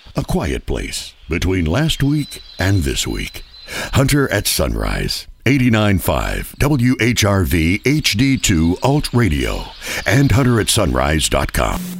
A quiet place between last week and this week. Hunter at Sunrise, 89.5 WHRV HD2 Alt Radio, and hunteratsunrise.com.